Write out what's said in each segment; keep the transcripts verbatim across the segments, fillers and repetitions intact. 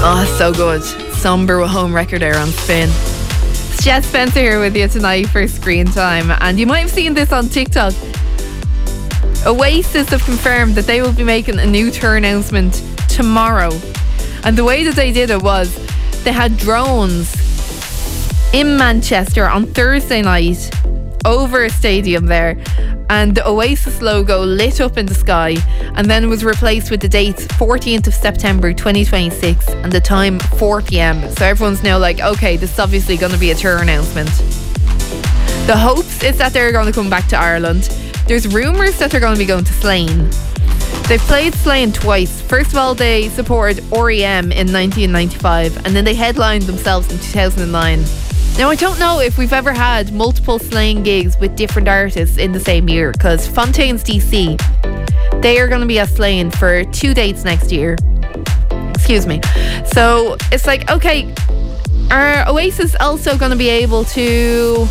Oh, so good. Somber with Home Record there on Spin. It's Jess Spencer here with you tonight for Screen Time. And you might have seen this on TikTok. Oasis have confirmed that they will be making a new tour announcement tomorrow. And the way that they did it was they had drones in Manchester on Thursday night over a stadium there, and the Oasis logo lit up in the sky and then was replaced with the dates fourteenth of September twenty twenty-six and the time four p.m. So everyone's now like, okay, this is obviously going to be a tour announcement. The hopes is that they're going to come back to Ireland. There's rumours that they're going to be going to Slane. They've played Slane twice. First of all, they supported R E M in nineteen ninety-five, and then they headlined themselves in two thousand nine. Now, I don't know if we've ever had multiple Slane gigs with different artists in the same year, because Fontaines D C, they are going to be at Slane for two dates next year. Excuse me. So it's like, okay, are Oasis also going to be able to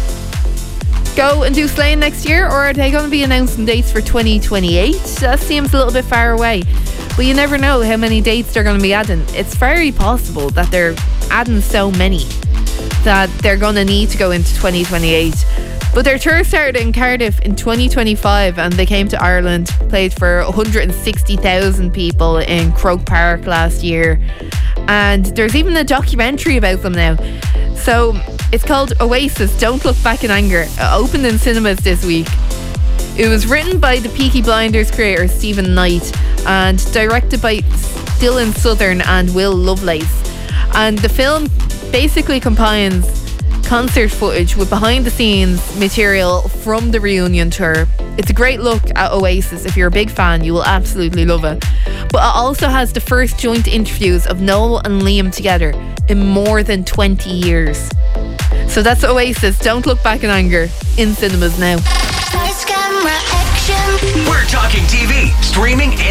go and do Slane next year, or are they going to be announcing dates for twenty twenty-eight? That seems a little bit far away. But you never know how many dates they're going to be adding. It's very possible that they're adding so many that they're going to need to go into twenty twenty-eight. But their tour started in Cardiff in twenty twenty-five, and they came to Ireland, played for one hundred sixty thousand people in Croke Park last year. And there's even a documentary about them now. So it's called Oasis, Don't Look Back in Anger. It opened in cinemas this week. It was written by the Peaky Blinders creator Stephen Knight and directed by Dylan Southern and Will Lovelace. And the film basically combines concert footage with behind the scenes material from the reunion tour. It's a great look at Oasis. If you're a big fan, you will absolutely love it. But it also has the first joint interviews of Noel and Liam together in more than twenty years. So that's Oasis, Don't Look Back in Anger, in cinemas now. We're talking T V, streaming